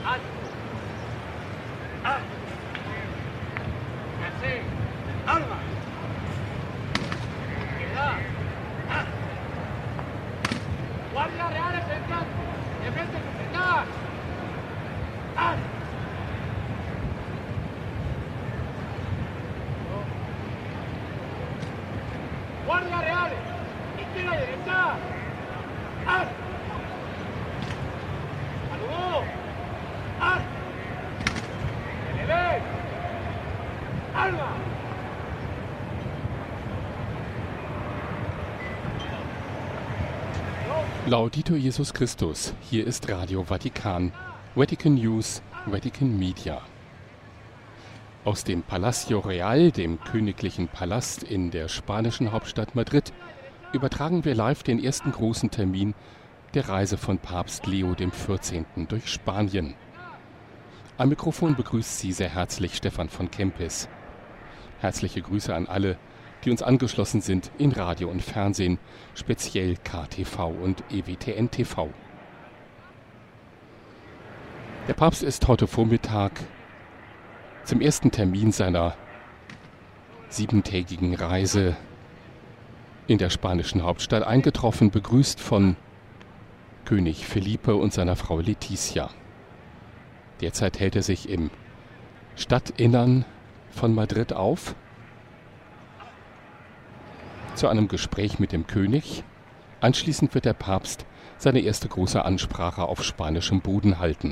Guardia reales, izquierda y derecha. ¡Haz! ¡Saludo! ¡Haz! ¡Eleve! ¡Alma! Laudetur Jesus Christus, hier ist Radio Vatikan, Vatican News, Vatican Media. Aus dem Palacio Real, dem königlichen Palast in der spanischen Hauptstadt Madrid, übertragen wir live den ersten großen Termin der Reise von Papst Leo XIV. Durch Spanien. Am Mikrofon begrüßt Sie sehr herzlich Stefan von Kempis. Herzliche Grüße an alle, die uns angeschlossen sind in Radio und Fernsehen, speziell KTV und EWTN TV. Der Papst ist heute Vormittag zum ersten Termin seiner 7-tägigen Reise in der spanischen Hauptstadt eingetroffen, begrüßt von König Felipe und seiner Frau Letizia. Derzeit hält er sich im Stadtinnern von Madrid auf, zu einem Gespräch mit dem König. Anschließend wird der Papst seine erste große Ansprache auf spanischem Boden halten.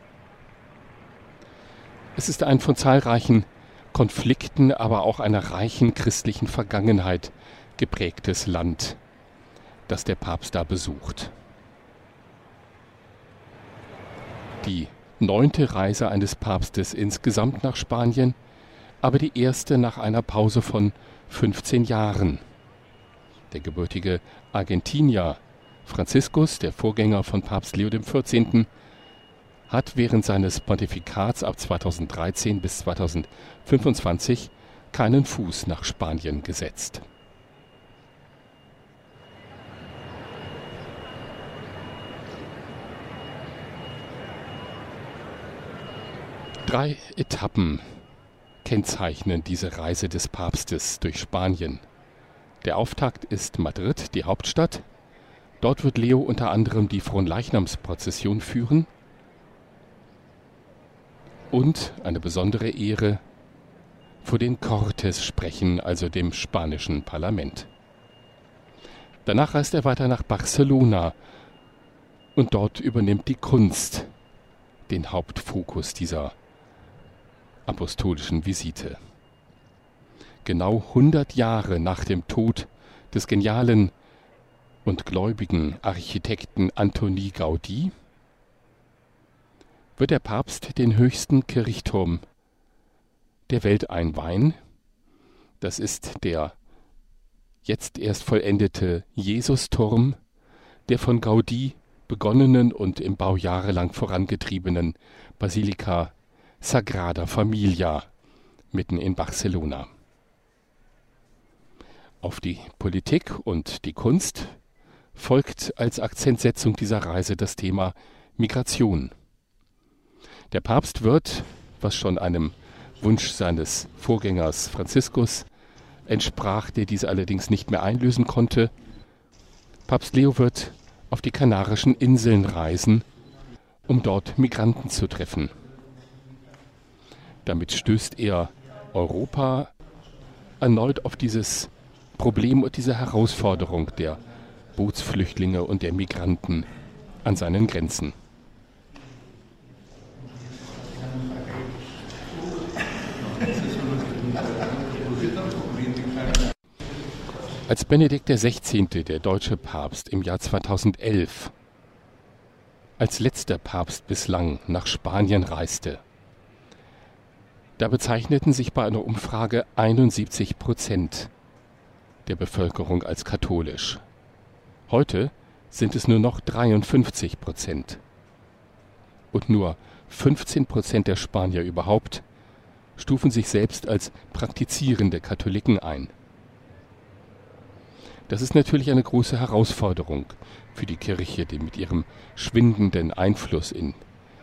Es ist ein von zahlreichen Konflikten, aber auch einer reichen christlichen Vergangenheit geprägtes Land, das der Papst da besucht. Die 9. Reise eines Papstes insgesamt nach Spanien, aber die erste nach einer Pause von 15 Jahren. Der gebürtige Argentinier Franziskus, der Vorgänger von Papst Leo XIV., hat während seines Pontifikats ab 2013 bis 2025 keinen Fuß nach Spanien gesetzt. Drei Etappen kennzeichnen diese Reise des Papstes durch Spanien. Der Auftakt ist Madrid, die Hauptstadt. Dort wird Leo unter anderem die Fronleichnamsprozession führen und eine besondere Ehre vor den Cortes sprechen, also dem spanischen Parlament. Danach reist er weiter nach Barcelona und dort übernimmt die Kunst den Hauptfokus dieser apostolischen Visite. Genau 100 Jahre nach dem Tod des genialen und gläubigen Architekten Antoni Gaudí wird der Papst den höchsten Kirchturm der Welt einweihen. Das ist der jetzt erst vollendete Jesusturm, der von Gaudí begonnenen und im Bau jahrelang vorangetriebenen Basilika Sagrada Familia mitten in Barcelona. Auf die Politik und die Kunst folgt als Akzentsetzung dieser Reise das Thema Migration. Der Papst wird, was schon einem Wunsch seines Vorgängers Franziskus entsprach, der dies allerdings nicht mehr einlösen konnte, Papst Leo wird auf die Kanarischen Inseln reisen, um dort Migranten zu treffen. Damit stößt er Europa erneut auf dieses Problem und diese Herausforderung der Bootsflüchtlinge und der Migranten an seinen Grenzen. Als Benedikt XVI., der deutsche Papst, im Jahr 2011 als letzter Papst bislang nach Spanien reiste, da bezeichneten sich bei einer Umfrage 71% der Bevölkerung als katholisch. Heute sind es nur noch 53%. Und nur 15% der Spanier überhaupt stufen sich selbst als praktizierende Katholiken ein. Das ist natürlich eine große Herausforderung für die Kirche, die mit ihrem schwindenden Einfluss in